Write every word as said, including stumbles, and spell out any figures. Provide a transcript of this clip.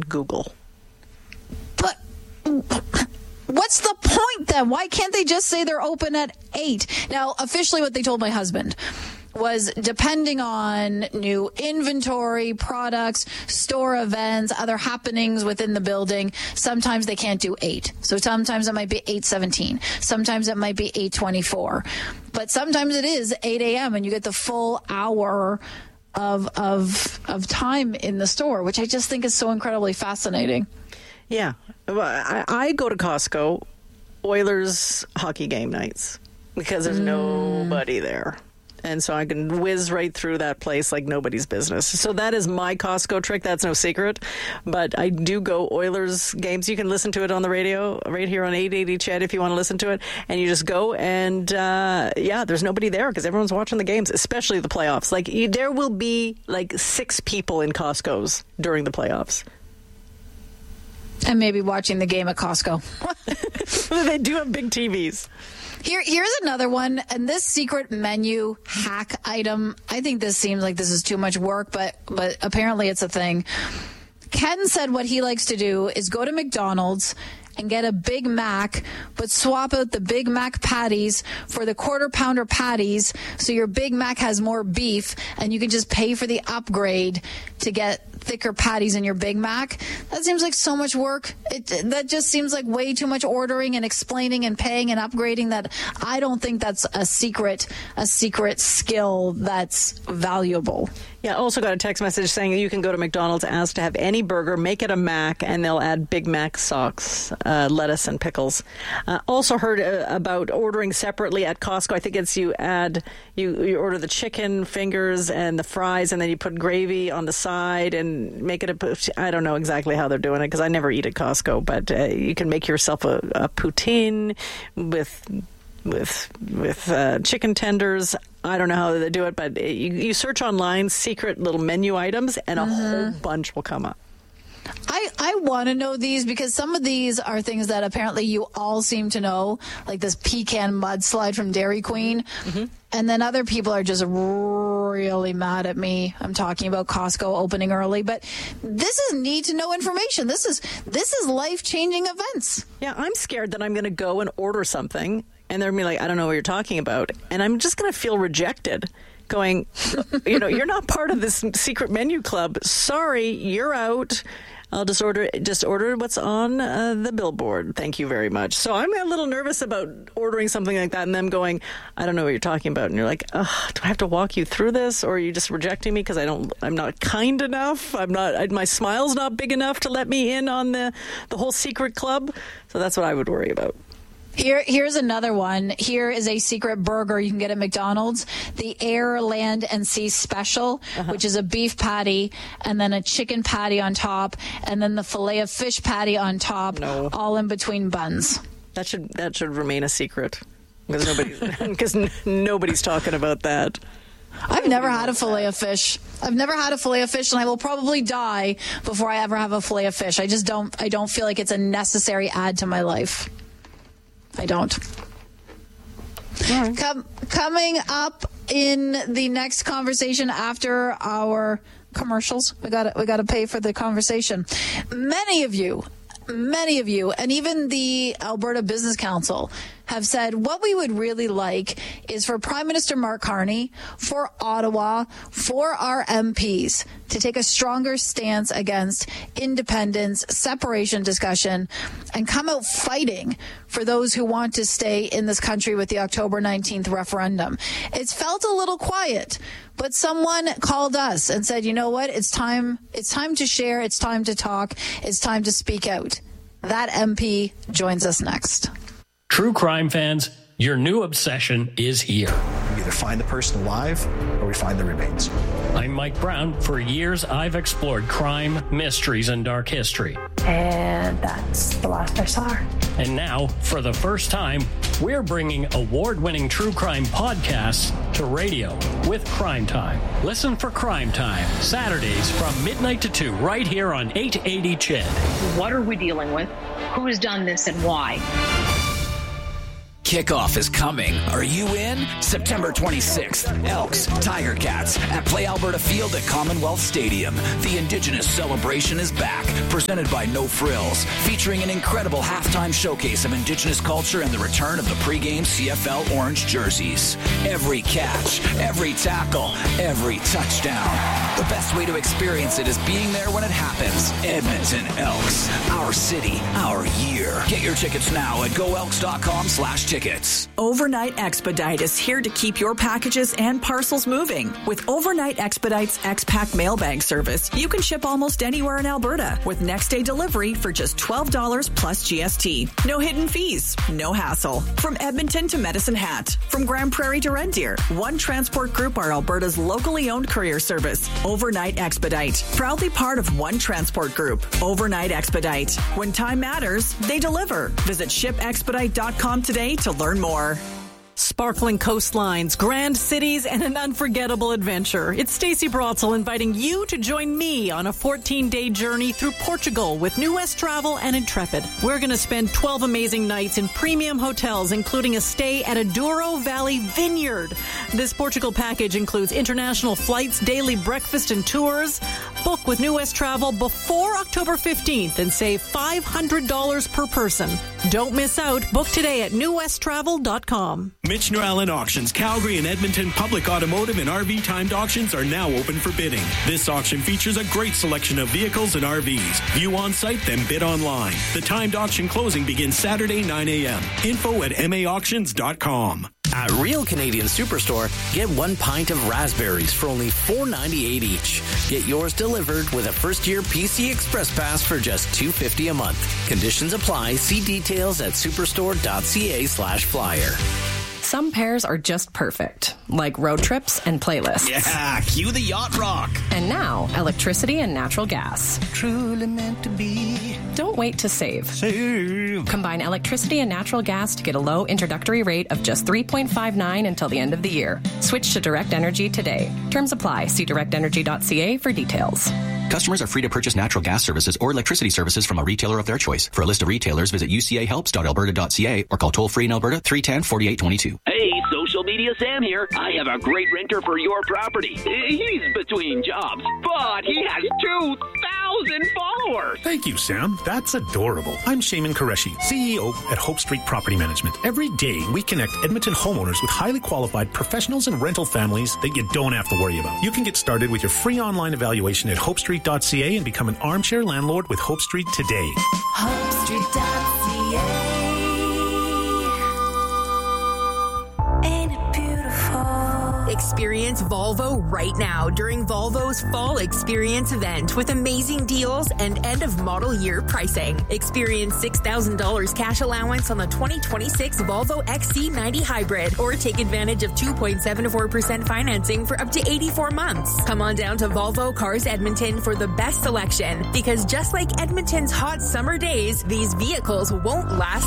Google. But what's the point then? Why can't they just say they're open at eight? Now, officially what they told my husband was depending on new inventory, products, store events, other happenings within the building, sometimes they can't do eight. So sometimes it might be eight seventeen. Sometimes it might be eight twenty-four. But sometimes it is eight a.m. and you get the full hour of of of time in the store, which I just think is so incredibly fascinating. Yeah. I, I go to Costco Oilers hockey game nights because there's mm. nobody there. And so I can whiz right through that place like nobody's business. So that is my Costco trick. That's no secret. But I do go Oilers games. You can listen to it on the radio right here on eight eighty C H E D if you want to listen to it. And you just go and, uh, yeah, there's nobody there because everyone's watching the games, especially the playoffs. Like, you, there will be like six people in Costco's during the playoffs. And maybe watching the game at Costco. They do have big T Vs. Here, here's another one, and this secret menu hack item, I think this seems like this is too much work, but but apparently it's a thing. Ken said what he likes to do is go to McDonald's and get a Big Mac, but swap out the Big Mac patties for the quarter pounder patties so your Big Mac has more beef and you can just pay for the upgrade to get thicker patties in your Big Mac. That seems like so much work. It, that just seems like way too much ordering and explaining and paying and upgrading that I don't think that's a secret, a secret skill that's valuable. Yeah, also got a text message saying you can go to McDonald's, ask to have any burger, make it a Mac, and they'll add Big Mac sauce, uh, lettuce, and pickles. Uh, also heard uh, about ordering separately at Costco. I think it's you add, you, you order the chicken fingers and the fries, and then you put gravy on the side and make it a, I don't know exactly how they're doing it because I never eat at Costco, but uh, you can make yourself a, a poutine with... with with uh, chicken tenders. I don't know how they do it, but you, you search online secret little menu items and a mm-hmm. whole bunch will come up. I, I want to know these because some of these are things that apparently you all seem to know, like this pecan mudslide from Dairy Queen. Mm-hmm. And then other people are just really mad at me. I'm talking about Costco opening early, but this is need to know information. This is this is life-changing events. Yeah, I'm scared that I'm going to go and order something and they're going to be like, I don't know what you're talking about. And I'm just going to feel rejected. Going, you know, you're not part of this secret menu club. Sorry, you're out. I'll just order just order what's on uh, the billboard. Thank you very much. So I'm a little nervous about ordering something like that and them going, I don't know what you're talking about. And you're like, do I have to walk you through this? Or are you just rejecting me because I don't, I'm not kind enough? I'm not, I, my smile's not big enough to let me in on the, the whole secret club? So that's what I would worry about. Here, here's another one. Here is a secret burger you can get at McDonald's. The Air, Land, and Sea Special, uh-huh. which is a beef patty and then a chicken patty on top and then the filet of fish patty on top, no. all in between buns. That should that should remain a secret because nobody's, because n- nobody's talking about that. I've never had a filet of fish. I've never had a filet of fish, and I will probably die before I ever have a filet of fish. I just don't. I don't feel like it's a necessary add to my life. I don't. Yeah. Com- coming up in the next conversation after our commercials, we got we got to pay for the conversation. Many of you, many of you, and even the Alberta Business Council have said what we would really like is for Prime Minister Mark Carney, for Ottawa, for our M Ps to take a stronger stance against independence, separation discussion, and come out fighting for those who want to stay in this country with the October nineteenth referendum. It's felt a little quiet, but someone called us and said, you know what, it's time, it's time to share, it's time to talk, it's time to speak out. That M P joins us next. True crime fans, your new obsession is here. We either find the person alive or we find the remains. I'm Mike Brown. For years, I've explored crime, mysteries, and dark history. And that's the last I saw her. And now, for the first time, we're bringing award-winning true crime podcasts to radio with Crime Time. Listen for Crime Time, Saturdays from midnight to two, right here on eight eighty C H E D. What are we dealing with? Who has done this and why? Kickoff is coming. Are you in? September twenty-sixth, Elks, Tiger Cats at Play Alberta Field at Commonwealth Stadium. The Indigenous celebration is back, presented by No Frills, featuring an incredible halftime showcase of Indigenous culture and the return of the pregame C F L orange jerseys. Every catch, every tackle, every touchdown. The best way to experience it is being there when it happens. Edmonton Elks, our city, our year. Get your tickets now at go elks dot com slash tickets. Overnight Expedite is here to keep your packages and parcels moving. With Overnight Expedite's X-Pack mail bag service, you can ship almost anywhere in Alberta with next day delivery for just twelve dollars plus G S T. No hidden fees, no hassle. From Edmonton to Medicine Hat, from Grand Prairie to Red Deer, One Transport Group are Alberta's locally owned courier service. Overnight Expedite, proudly part of One Transport Group. Overnight Expedite. When time matters, they deliver. Visit ship expedite dot com today to learn more. Sparkling coastlines, grand cities, and an unforgettable adventure. It's Stacey Brotzel inviting you to join me on a fourteen-day journey through Portugal with New West Travel and Intrepid. We're going to spend twelve amazing nights in premium hotels, including a stay at a Douro Valley Vineyard. This Portugal package includes international flights, daily breakfast, and tours. Book with New West Travel before October fifteenth and save five hundred dollars per person. Don't miss out. Book today at new west travel dot com. Michener Allen Auctions, Calgary and Edmonton public automotive and R V timed auctions are now open for bidding. This auction features a great selection of vehicles and R Vs. View on site, then bid online. The timed auction closing begins Saturday, nine a.m. Info at m a auctions dot com. At Real Canadian Superstore, get one pint of raspberries for only four ninety-eight each. Get yours delivered with a first-year P C Express Pass for just two fifty a month. Conditions apply. See details at superstore dot c a slash flyer. Some pairs are just perfect, like road trips and playlists. Yeah, cue the yacht rock. And now, electricity and natural gas. Truly meant to be. Don't wait to save. Save. Combine electricity and natural gas to get a low introductory rate of just three point five nine until the end of the year. Switch to Direct Energy today. Terms apply. See direct energy dot c a for details. Customers are free to purchase natural gas services or electricity services from a retailer of their choice. For a list of retailers, visit u c a helps dot alberta dot c a or call toll-free in Alberta three one zero, four eight two two. Hey, Social Media Sam here. I have a great renter for your property. He's between jobs, but he has two thousand followers. Thank you, Sam. That's adorable. I'm Shaman Qureshi, C E O at Hope Street Property Management. Every day, we connect Edmonton homeowners with highly qualified professionals and rental families that you don't have to worry about. You can get started with your free online evaluation at hope street dot c a and become an armchair landlord with Hope Street today. hope street dot c a. Experience Volvo right now during Volvo's Fall Experience event with amazing deals and end-of-model year pricing. Experience six thousand dollars cash allowance on the twenty twenty-six Volvo X C ninety Hybrid or take advantage of two point seven four percent financing for up to eighty-four months. Come on down to Volvo Cars Edmonton for the best selection because just like Edmonton's hot summer days, these vehicles won't last